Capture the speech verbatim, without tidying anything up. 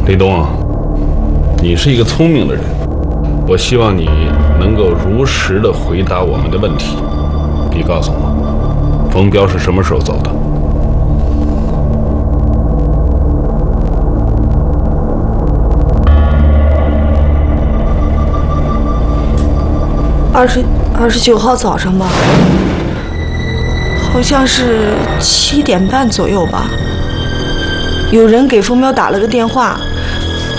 李东啊，你是一个聪明的人，我希望你能够如实的回答我们的问题。你告诉我，冯彪是什么时候走的？ 二十二十九号早上吧，好像是七点半左右吧。有人给冯彪打了个电话，